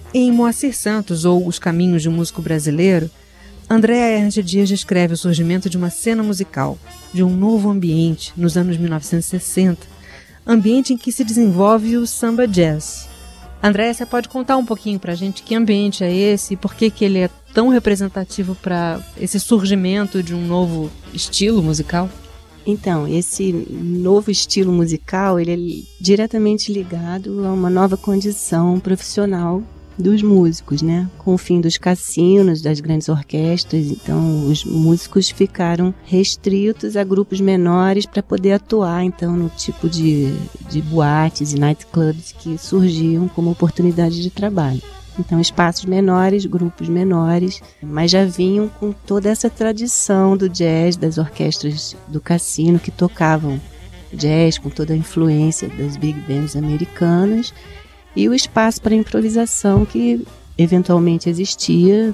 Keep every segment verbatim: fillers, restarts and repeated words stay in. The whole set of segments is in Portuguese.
Em Moacir Santos, ou Os Caminhos de um Músico Brasileiro, Andréa Ernst Dias descreve o surgimento de uma cena musical, de um novo ambiente, nos anos mil novecentos e sessenta, ambiente em que se desenvolve o samba jazz. Andréa, você pode contar um pouquinho pra gente que ambiente é esse e por que que ele é tão representativo para esse surgimento de um novo estilo musical? Então, esse novo estilo musical, ele é diretamente ligado a uma nova condição profissional dos músicos, né? Com o fim dos cassinos, das grandes orquestras, então os músicos ficaram restritos a grupos menores para poder atuar, então, no tipo de, de boates e nightclubs que surgiam como oportunidade de trabalho. Então, espaços menores, grupos menores, mas já vinham com toda essa tradição do jazz, das orquestras do cassino que tocavam jazz com toda a influência das big bands americanas, e o espaço para improvisação que eventualmente existia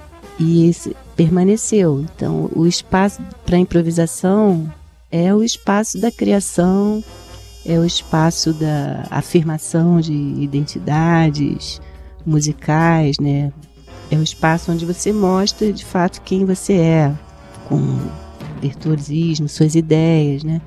e esse permaneceu. Então, o espaço para improvisação é o espaço da criação, é o espaço da afirmação de identidades musicais, né? É o espaço onde você mostra de fato quem você é, com virtuosismo, suas ideias, né?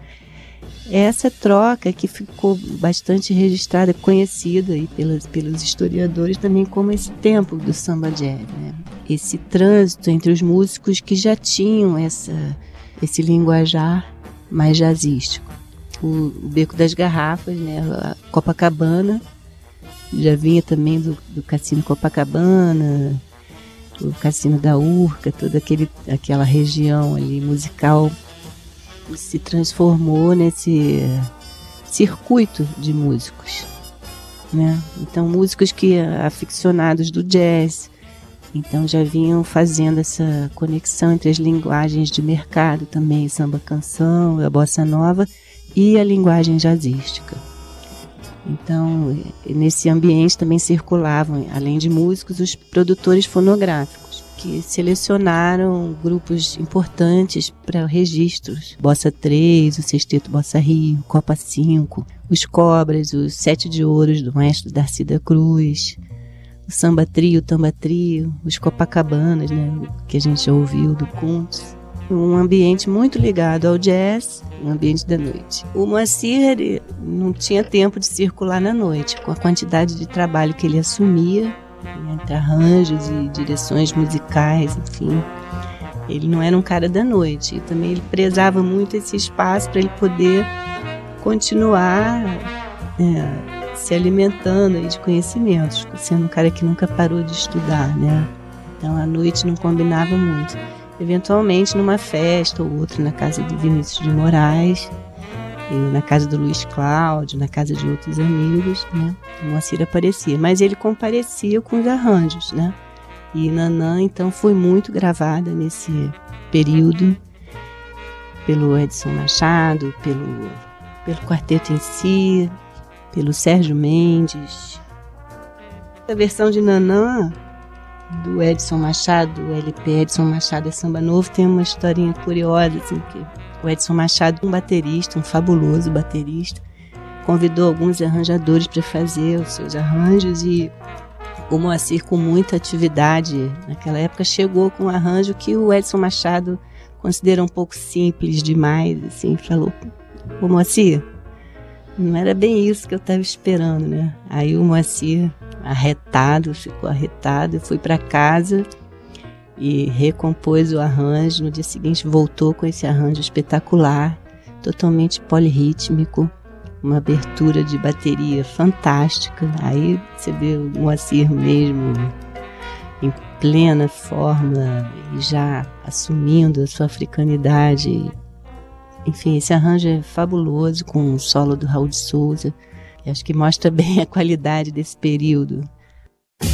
Essa troca que ficou bastante registrada, conhecida aí pelos, pelos historiadores também como esse tempo do samba jazz, né? Esse trânsito entre os músicos que já tinham essa, esse linguajar mais jazzístico. O, o Beco das Garrafas, né? A Copacabana, já vinha também do, do Cassino Copacabana, o Cassino da Urca, toda aquele, aquela região ali musical se transformou nesse circuito de músicos, né? Então, músicos que aficionados do jazz, então já vinham fazendo essa conexão entre as linguagens de mercado também, samba canção, a bossa nova e a linguagem jazzística. Então, nesse ambiente também circulavam, além de músicos, os produtores fonográficos, que selecionaram grupos importantes para registros. Bossa três, o Sexteto Bossa Rio, Copa cinco, os Cobras, os Sete de Ouros do maestro Darcy da Cruz, o Samba Trio, o Tamba Trio, os Copacabanas, né, que a gente já ouviu do Kuntz. Um ambiente muito ligado ao jazz, um ambiente da noite. O Moacir não tinha tempo de circular na noite, com a quantidade de trabalho que ele assumia, entre arranjos e direções musicais, enfim. Ele não era um cara da noite. E também ele prezava muito esse espaço para ele poder continuar é, se alimentando aí de conhecimentos, sendo um cara que nunca parou de estudar, né? Então a noite não combinava muito. Eventualmente numa festa ou outra na casa de Vinícius de Moraes, na casa do Luiz Cláudio, na casa de outros amigos, né? O Moacir aparecia, mas ele comparecia com os arranjos, né? E Nanã, então, foi muito gravada nesse período pelo Edson Machado, pelo, pelo quarteto em si, pelo Sérgio Mendes. A versão de Nanã do Edson Machado, o L P Edson Machado é Samba Novo, tem uma historinha curiosa, assim, que o Edson Machado, um baterista, um fabuloso baterista, convidou alguns arranjadores para fazer os seus arranjos e o Moacir, com muita atividade naquela época, chegou com um arranjo que o Edson Machado considera um pouco simples demais, assim, falou: "Ô Moacir, não era bem isso que eu estava esperando, né?" Aí o Moacir, arretado, ficou arretado, foi para casa e recompôs o arranjo. No dia seguinte voltou com esse arranjo espetacular, totalmente polirrítmico, uma abertura de bateria fantástica. Aí você vê o Moacir mesmo em plena forma e já assumindo a sua africanidade. Enfim, esse arranjo é fabuloso, com o solo do Raul de Souza. Eu acho que mostra bem a qualidade desse período